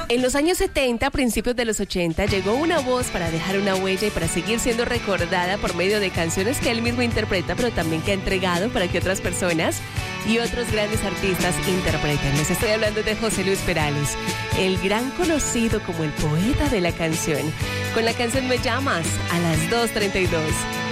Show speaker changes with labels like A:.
A: En los años 70, a principios de los 80, llegó una voz para dejar una huella y para seguir siendo recordada por medio de canciones que él mismo interpreta, pero también que ha entregado para que otras personas y otros grandes artistas interpreten. Les estoy hablando de José Luis Perales, el gran conocido como el poeta de la canción, con la canción Me Llamas a las 2:32.